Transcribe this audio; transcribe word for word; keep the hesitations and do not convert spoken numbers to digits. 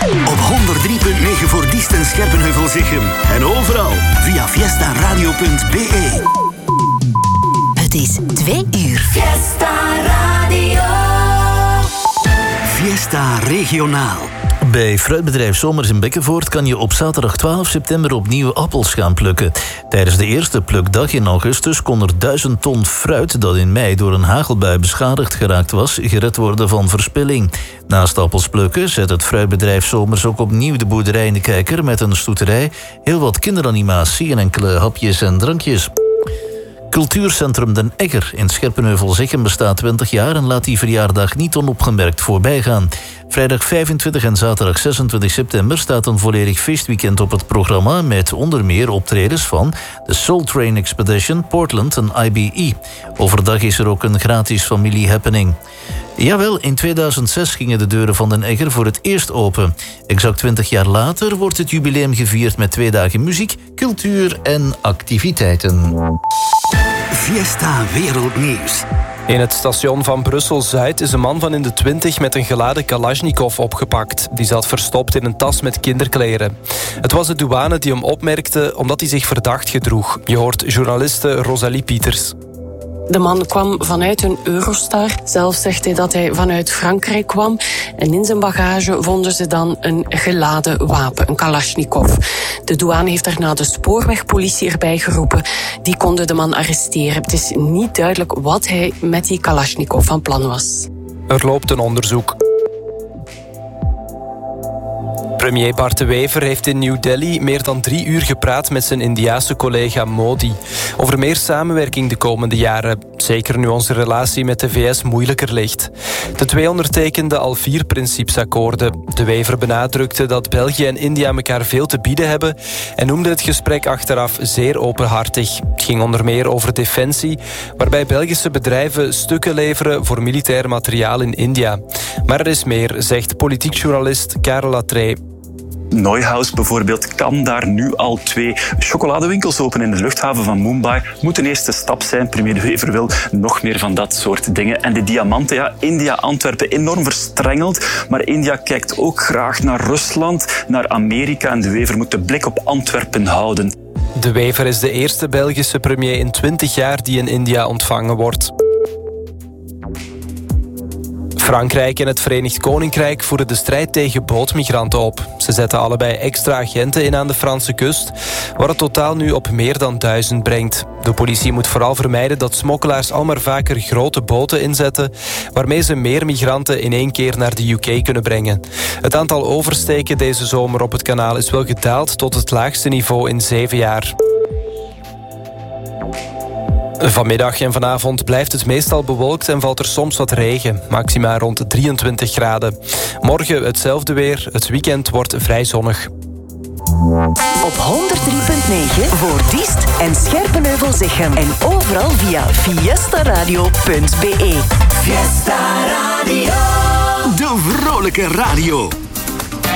Op honderd drie punt negen voor Diest en Scherpenheuvel-Zichem. En overal via fiesta radio punt b e. Het is twee uur. Fiesta Radio. Fiesta Regionaal. Bij fruitbedrijf Somers in Bekkenvoort kan je op zaterdag twaalf september opnieuw appels gaan plukken. Tijdens de eerste plukdag in augustus kon er duizend ton fruit dat in mei door een hagelbui beschadigd geraakt was, gered worden van verspilling. Naast appels plukken zet het fruitbedrijf Somers ook opnieuw de boerderij in de kijker met een stoeterij, heel wat kinderanimatie en enkele hapjes en drankjes. Cultuurcentrum Den Egger in Scherpenheuvel-Zichem bestaat twintig jaar en laat die verjaardag niet onopgemerkt voorbij gaan. Vrijdag vijfentwintig en zaterdag zesentwintig september staat een volledig feestweekend op het programma met onder meer optredens van de Soul Train Expedition, Portland en I B E. Overdag is er ook een gratis familie-happening. Jawel, in tweeduizend zes gingen de deuren van Den Egger voor het eerst open. Exact twintig jaar later wordt het jubileum gevierd met twee dagen muziek, cultuur en activiteiten. Fiesta Wereldnieuws. In het station van Brussel-Zuid is een man van in de twintig met een geladen Kalashnikov opgepakt. Die zat verstopt in een tas met kinderkleren. Het was de douane die hem opmerkte omdat hij zich verdacht gedroeg. Je hoort journaliste Rosalie Pieters. De man kwam vanuit een Eurostar. Zelf zegt hij dat hij vanuit Frankrijk kwam. En in zijn bagage vonden ze dan een geladen wapen, een Kalashnikov. De douane heeft daarna de spoorwegpolitie erbij geroepen. Die konden de man arresteren. Het is niet duidelijk wat hij met die Kalashnikov van plan was. Er loopt een onderzoek. Premier Bart De Wever heeft in New Delhi meer dan drie uur gepraat met zijn Indiase collega Modi. Over meer samenwerking de komende jaren. Zeker nu onze relatie met de V S moeilijker ligt. De twee ondertekenden al vier principesakkoorden. De Wever benadrukte dat België en India elkaar veel te bieden hebben en noemde het gesprek achteraf zeer openhartig. Het ging onder meer over defensie, waarbij Belgische bedrijven stukken leveren voor militair materiaal in India. Maar er is meer, zegt politiek journalist Karel Latree. Neuhaus bijvoorbeeld kan daar nu al twee chocoladewinkels openen in de luchthaven van Mumbai. Moet een eerste stap zijn. Premier De Wever wil nog meer van dat soort dingen. En de diamanten, ja, India, Antwerpen, enorm verstrengeld. Maar India kijkt ook graag naar Rusland, naar Amerika. En De Wever moet de blik op Antwerpen houden. De Wever is de eerste Belgische premier in twintig jaar die in India ontvangen wordt. Frankrijk en het Verenigd Koninkrijk voeren de strijd tegen bootmigranten op. Ze zetten allebei extra agenten in aan de Franse kust, waar het totaal nu op meer dan duizend brengt. De politie moet vooral vermijden dat smokkelaars al maar vaker grote boten inzetten, waarmee ze meer migranten in één keer naar de U K kunnen brengen. Het aantal oversteken deze zomer op het kanaal is wel gedaald tot het laagste niveau in zeven jaar. Vanmiddag en vanavond blijft het meestal bewolkt en valt er soms wat regen. Maxima rond drieëntwintig graden. Morgen hetzelfde weer. Het weekend wordt vrij zonnig. Op honderd drie punt negen voor Diest en Scherpenheuvel-Zichem. En overal via fiesta radio punt b e. Fiesta Radio. De vrolijke radio.